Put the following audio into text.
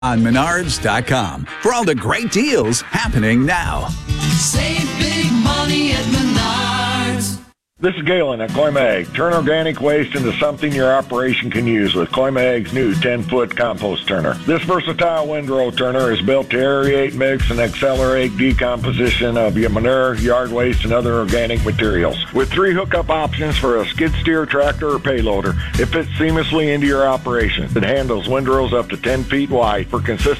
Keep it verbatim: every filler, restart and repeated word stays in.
on menards dot com for all the great deals happening now. Save big money at Menards. This is Galen at Coimag. Turn organic waste into something your operation can use with Coimag's new ten-foot compost turner. This versatile windrow turner is built to aerate, mix, and accelerate decomposition of your manure, yard waste, and other organic materials. With three hookup options for a skid steer, tractor, or payloader, it fits seamlessly into your operation. It handles windrows up to ten feet wide for consistent